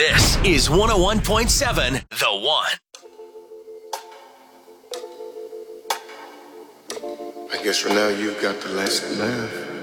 This is 101.7 The One. I guess for now you've got the last laugh.